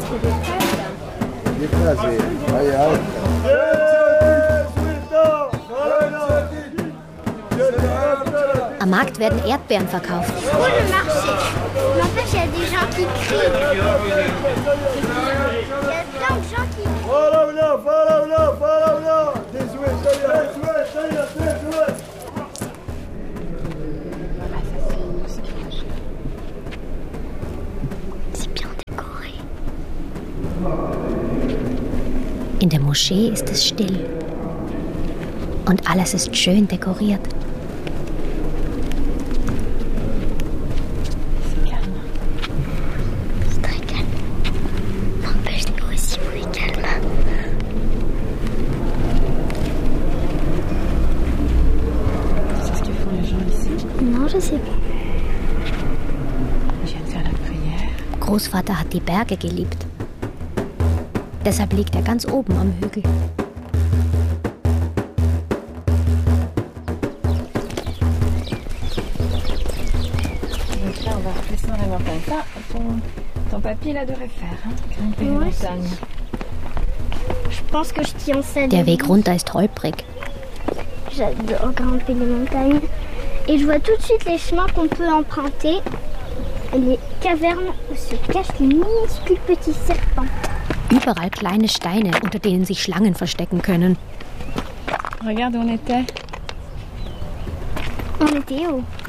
Am Markt werden Erdbeeren verkauft. In der Moschee ist es still und alles ist schön dekoriert. Großvater hat die Berge geliebt. Deshalb liegt er ganz oben am Hügel. Der Weg runter ist holprig. J'adore grimper les montagnes. Et je vois tout de suite les chemins qu'on peut emprunter. Les cavernes où se cachent les minuscules petits serpents. Überall kleine Steine, unter denen sich Schlangen verstecken können. Regarde, où on était. On était où?